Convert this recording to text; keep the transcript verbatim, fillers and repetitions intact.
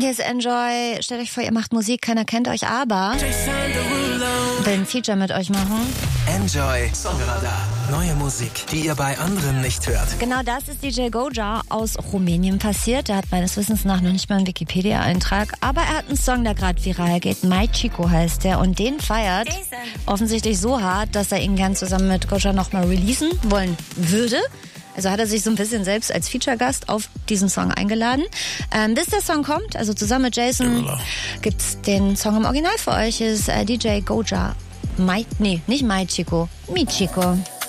Hier ist Enjoy. Stellt euch vor, ihr macht Musik, keiner kennt euch, aber will ein Feature mit euch machen. Enjoy Songradar. Neue Musik, die ihr bei anderen nicht hört. Genau das ist D J Goja aus Rumänien passiert. Der hat meines Wissens nach noch nicht mal einen Wikipedia-Eintrag. Aber er hat einen Song, der gerade viral geht. My Chico heißt der. Und den feiert offensichtlich so hart, dass er ihn gern zusammen mit Goja nochmal releasen wollen würde. Also hat er sich so ein bisschen selbst als Feature-Gast auf diesen Song eingeladen. Ähm, bis der Song kommt, also zusammen mit Jason, gibt's den Song im Original für euch. Ist äh, D J Goja. My, nee, nicht My Chico. Mi Chico.